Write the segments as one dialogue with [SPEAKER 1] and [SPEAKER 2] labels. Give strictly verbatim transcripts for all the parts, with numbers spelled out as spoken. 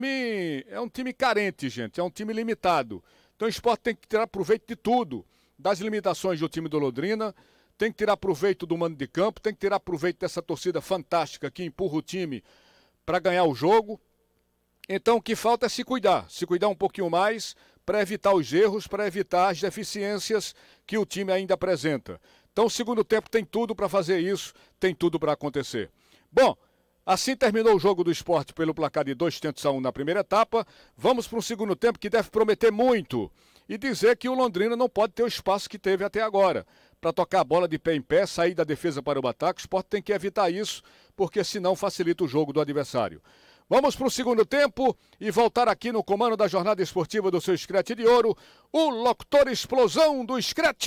[SPEAKER 1] time, é um time carente, gente, é um time limitado. Então o Sport tem que tirar proveito de tudo, das limitações do time do Londrina, tem que tirar proveito do mando de campo, tem que tirar proveito dessa torcida fantástica que empurra o time para ganhar o jogo. Então o que falta é se cuidar, se cuidar um pouquinho mais para evitar os erros, para evitar as deficiências que o time ainda apresenta. Então o segundo tempo tem tudo para fazer isso, tem tudo para acontecer. Bom, assim terminou o jogo do Sport pelo placar de dois tentos a um na primeira etapa. Vamos para um segundo tempo que deve prometer muito e dizer que o Londrina não pode ter o espaço que teve até agora. Para tocar a bola de pé em pé, sair da defesa para o ataque, o Sport tem que evitar isso, porque senão facilita o jogo do adversário. Vamos para o segundo tempo e voltar aqui no comando da jornada esportiva do seu Scratch de Ouro, o locutor explosão do Scratch.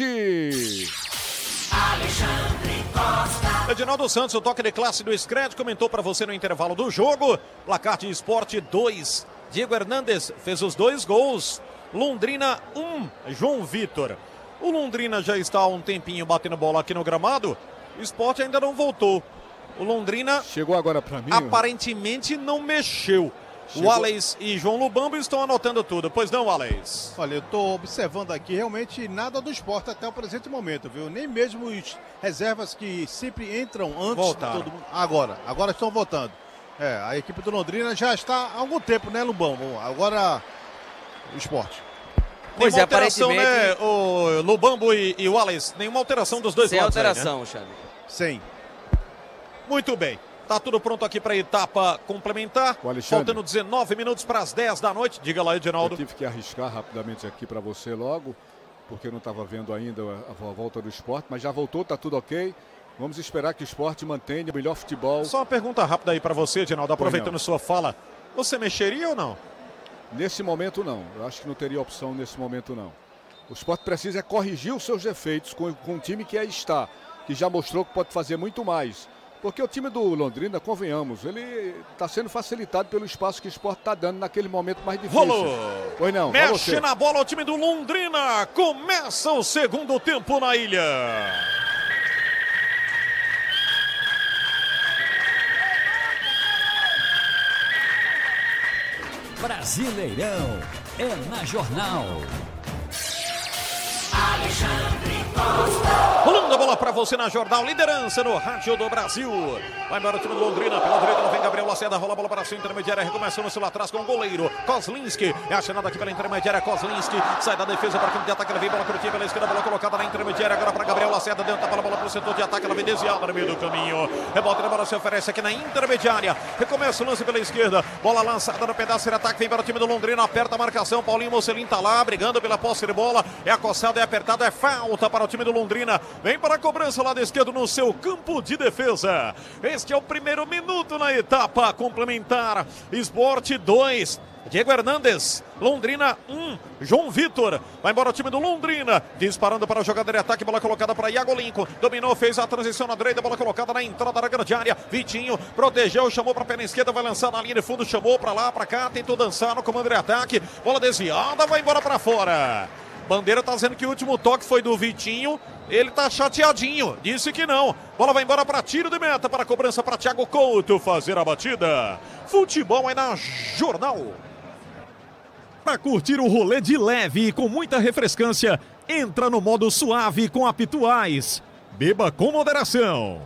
[SPEAKER 2] Alexandre Costa. Edinaldo Santos, o toque de classe do Scratch, comentou para você no intervalo do jogo. Placar de Sport dois. Diego Hernandes fez os dois gols. Londrina um. João Vitor. O Londrina já está há um tempinho batendo bola aqui no gramado. O Sport ainda não voltou. O Londrina
[SPEAKER 1] chegou agora para mim.
[SPEAKER 2] Aparentemente não mexeu. Chegou. O Alex e João Lubambo estão anotando tudo. Pois não, Alex?
[SPEAKER 3] Olha, eu estou observando aqui realmente nada do Sport até o presente momento, viu? Nem mesmo os reservas que sempre entram antes
[SPEAKER 2] Voltaram.
[SPEAKER 3] de todo mundo. Agora, agora estão voltando. É, a equipe do Londrina já está há algum tempo, né, Lubambo? Agora, o Sport.
[SPEAKER 2] Pois é, alteração, né, o Lubambo e, e o Alex? Nenhuma alteração dos dois
[SPEAKER 4] Sem
[SPEAKER 2] lados.
[SPEAKER 4] Sem alteração,
[SPEAKER 2] aí, né?
[SPEAKER 4] Xavi.
[SPEAKER 3] Sem.
[SPEAKER 2] Muito bem. Tá tudo pronto aqui para a etapa complementar. Faltando dezenove minutos para as dez da noite. Diga lá, Edinaldo.
[SPEAKER 1] Eu tive que arriscar rapidamente aqui para você logo, porque eu não estava vendo ainda a, a volta do Sport, mas já voltou, tá tudo ok. Vamos esperar que o Sport mantenha o melhor futebol.
[SPEAKER 2] Só uma pergunta rápida aí para você, Edinaldo, aproveitando sua fala. Você mexeria ou não?
[SPEAKER 1] Nesse momento não. Eu acho que não teria opção nesse momento não. O Sport precisa é corrigir os seus defeitos com, com o time que aí está, que já mostrou que pode fazer muito mais. Porque o time do Londrina, convenhamos, ele está sendo facilitado pelo espaço que o Sport está dando naquele momento mais difícil.
[SPEAKER 2] Rolou!
[SPEAKER 1] Pois não,
[SPEAKER 2] mexe na bola o time do Londrina. Começa o segundo tempo na ilha.
[SPEAKER 5] Brasileirão é na Jornal.
[SPEAKER 2] Alexandre Costa. Rolando a bola para você na Jornal, liderança no Rádio do Brasil. Vai embora o time do Londrina, pela direita lá vem Gabriel Lacerda, rola a bola para a sua intermediária, recomeçando lá atrás com o goleiro Kozlinski. É acionado aqui pela intermediária, Kozlinski sai da defesa para o campo de ataque, ela vem bola curtinha pela esquerda, bola colocada na intermediária, agora para Gabriel Lacerda, dentro da bola, bola para o setor de ataque, ela vem desviada no meio do caminho. Rebota na bola, se oferece aqui na intermediária, recomeça o lance pela esquerda, bola lançada no pedaço de ataque, vem para o time do Londrina, aperta a marcação, Paulinho Mocelin tá lá, brigando pela posse de bola, é acossado, é apertado, é falta para o time do Londrina, vem para a cobrança lá da esquerda no seu campo de defesa. Este é o primeiro minuto na etapa complementar. Sport dois, Diego Hernandes. Londrina um, João Vitor. Vai embora o time do Londrina, disparando para a jogada de ataque, bola colocada para Iago Lincoln, dominou, fez a transição na direita, bola colocada na entrada da grande área, Vitinho protegeu, chamou para a perna esquerda, vai lançar na linha de fundo, chamou para lá, para cá, tentou dançar no comando de ataque, bola desviada, vai embora para fora. Bandeira tá dizendo que o último toque foi do Vitinho. Ele tá chateadinho, disse que não. Bola vai embora para tiro de meta, para cobrança para Thiago Couto fazer a batida. Futebol é na Jornal.
[SPEAKER 6] Para curtir o rolê de leve e com muita refrescância, entra no modo suave com a Pituais. Beba com moderação.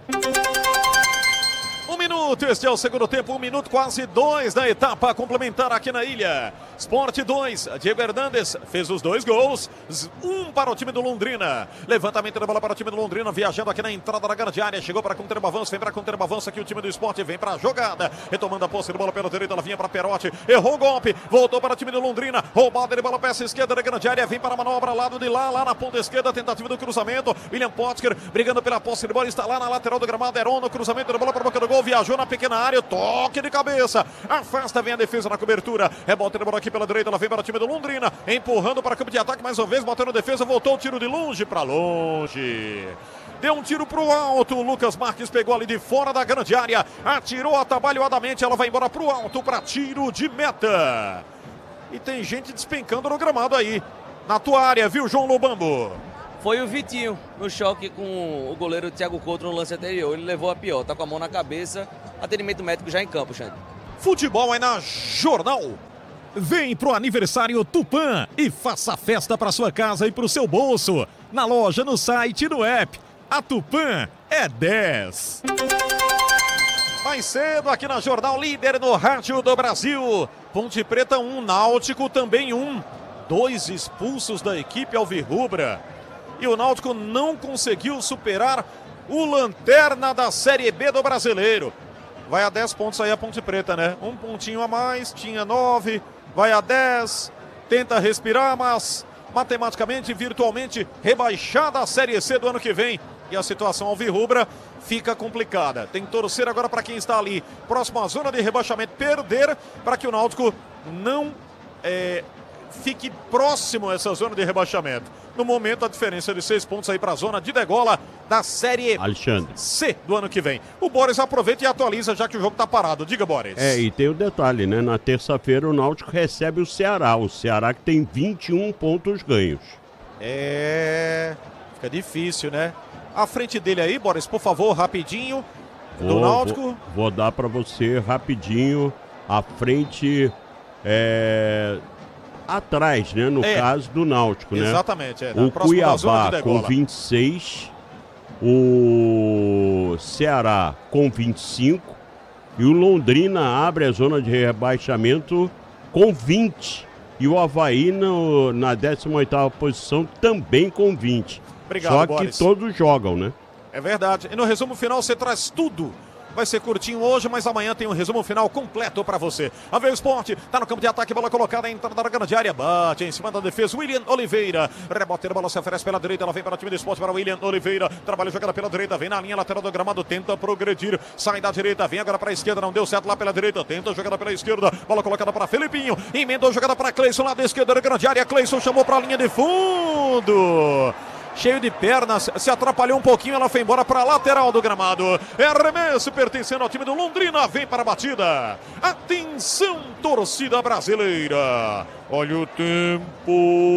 [SPEAKER 2] Um minuto, este é o segundo tempo, um minuto quase dois da etapa complementar aqui na ilha. Sport dois, Diego Hernandes fez os dois gols, um para o time do Londrina. Levantamento da bola para o time do Londrina, viajando aqui na entrada da grande área, chegou para conter o avanço, vem para conter o avanço aqui o time do Sport, vem para a jogada, retomando a posse de bola pela direita, ela vinha para Perotti, errou o golpe, voltou para o time do Londrina, roubada de bola peça esquerda da grande área, vem para a manobra, lado de lá, lá na ponta esquerda, tentativa do cruzamento, William Potker brigando pela posse de bola, está lá na lateral do gramado, Heron no cruzamento da bola para a boca do gol, viajou na pequena área, toque de cabeça, afasta, vem a defesa na cobertura, rebote de bola aqui pela direita, ela vem para o time do Londrina, empurrando para o campo de ataque, mais uma vez, batendo defesa, voltou o tiro de longe para longe. Deu um tiro pro alto, o Lucas Marques pegou ali de fora da grande área, atirou atabalhoadamente, ela vai embora pro alto para tiro de meta. E tem gente despencando no gramado aí, na tua área, viu, João Lobambo?
[SPEAKER 4] Foi o Vitinho no choque com o goleiro Thiago Couto no lance anterior. Ele levou a pior, tá com a mão na cabeça. Atendimento médico já em campo, Xande.
[SPEAKER 2] Futebol é na Jornal.
[SPEAKER 6] Vem pro aniversário Tupã e faça festa para sua casa e pro seu bolso. Na loja, no site e no app. A Tupã é dez.
[SPEAKER 2] Mais cedo aqui na Jornal, líder no rádio do Brasil. Ponte Preta um, Náutico também um. Dois expulsos da equipe alvirrubra. E o Náutico não conseguiu superar o lanterna da Série B do Brasileiro. Vai a dez pontos aí a Ponte Preta, né? Um pontinho a mais, tinha nove, vai a dez, tenta respirar, mas matematicamente, virtualmente, rebaixada a Série C do ano que vem. E a situação alvirrubra fica complicada. Tem que torcer agora para quem está ali próximo à zona de rebaixamento perder, para que o Náutico não é, fique próximo a essa zona de rebaixamento. No momento, a diferença de seis pontos aí para a zona de degola da Série
[SPEAKER 7] Alexandre.
[SPEAKER 2] C do ano que vem. O Boris aproveita e atualiza, já que o jogo está parado. Diga, Boris.
[SPEAKER 7] É, e tem o detalhe, né? Na terça-feira o Náutico recebe o Ceará. O Ceará que tem vinte e um pontos ganhos.
[SPEAKER 2] É... Fica difícil, né? À frente dele aí, Boris, por favor, rapidinho. Do
[SPEAKER 7] Vou,
[SPEAKER 2] Náutico.
[SPEAKER 7] Vou, vou dar para você rapidinho. À frente... É... Atrás, né? No
[SPEAKER 2] É,
[SPEAKER 7] caso do Náutico, né?
[SPEAKER 2] Exatamente. É,
[SPEAKER 7] o
[SPEAKER 2] próximo da zona de
[SPEAKER 7] Cuiabá com
[SPEAKER 2] degola.
[SPEAKER 7] vinte e seis, o Ceará com vinte e cinco e o Londrina abre a zona de rebaixamento com vinte. E o Avaí no, na décima oitava posição também com vinte.
[SPEAKER 2] Obrigado,
[SPEAKER 7] Só
[SPEAKER 2] Boris.
[SPEAKER 7] que todos jogam, né?
[SPEAKER 2] É verdade. E no resumo final você traz tudo. Vai ser curtinho hoje, mas amanhã tem um resumo final completo pra você. A Veio Esporte, tá no campo de ataque, bola colocada, entrada da grande área, bate em cima da defesa, William Oliveira. Reboteiro, bola se oferece pela direita, ela vem para o time do Esporte, para o William Oliveira. Trabalha jogada pela direita, vem na linha lateral do gramado, tenta progredir, sai da direita, vem agora para a esquerda, não deu certo lá pela direita, tenta jogada pela esquerda, bola colocada para Felipinho, emendou jogada para Cleison lá da esquerda da grande área, Cleison chamou para a linha de fundo. Cheio de pernas, se atrapalhou um pouquinho, ela foi embora para a lateral do gramado. É arremesso pertencendo ao time do Londrina, vem para a batida. Atenção, torcida brasileira. Olha o tempo.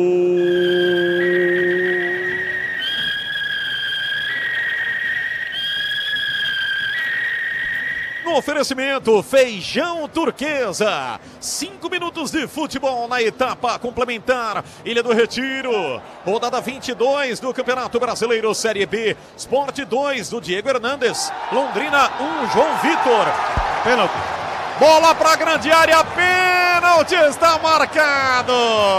[SPEAKER 2] No oferecimento, feijão turquesa. Cinco minutos de futebol na etapa complementar. Ilha do Retiro. Rodada vinte e dois do Campeonato Brasileiro Série B. Sport dois do Diego Hernandes. Londrina um, João Vitor. Pênalti. Bola para a grande área. Pênalti está marcado.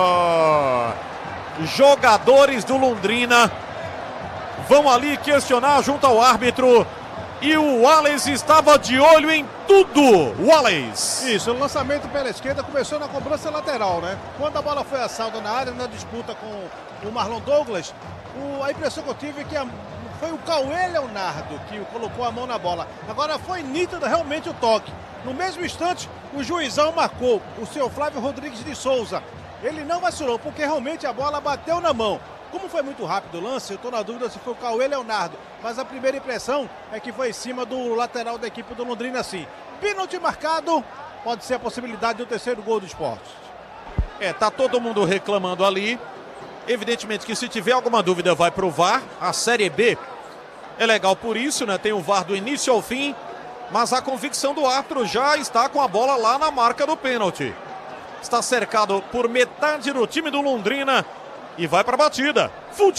[SPEAKER 2] Jogadores do Londrina vão ali questionar junto ao árbitro. E o Wallace estava de olho em tudo. Wallace.
[SPEAKER 3] Isso, o lançamento pela esquerda começou na cobrança lateral, né? Quando a bola foi a saldo na área, na disputa com o Marlon Douglas, o, a impressão que eu tive é que a, foi o Cauê Leonardo que colocou a mão na bola. Agora foi nítido realmente o toque. No mesmo instante, o juizão marcou o seu Flávio Rodrigues de Souza. Ele não vacilou, porque realmente a bola bateu na mão. Como foi muito rápido o lance, eu estou na dúvida se foi o Cauê Leonardo, mas a primeira impressão é que foi em cima do lateral da equipe do Londrina, sim. Pênalti marcado, pode ser a possibilidade do terceiro gol do Sport.
[SPEAKER 2] É, tá todo mundo reclamando ali. Evidentemente que se tiver alguma dúvida vai pro V A R. A Série B é legal por isso, né? Tem o V A R do início ao fim, mas a convicção do árbitro já está com a bola lá na marca do pênalti. Está cercado por metade do time do Londrina e vai para a batida. Fute